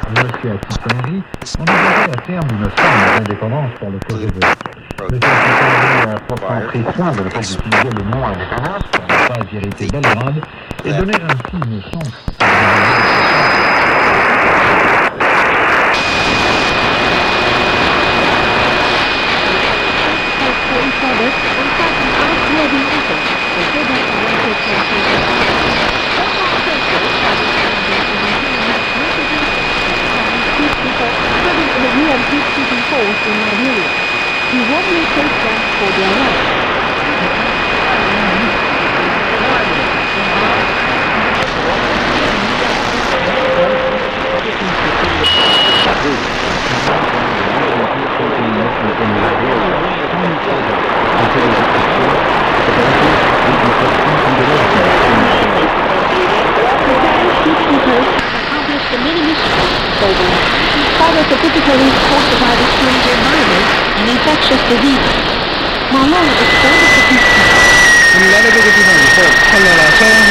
Monsieur Attitonri envisageait à terme une forme d'indépendance pour le Kosovo. Monsieur Attitonri a pourtant pris soin de ne pas utiliser le mot indépendance pour ne pas irriter Belgrade et donner ainsi une chance He warmly thanked them for their help. Accomplished many missions over. Despite the difficulties caused by the strange environment and infectious diseases, Malone expanded the peace. Il loro che ti fanno, poi allora c'è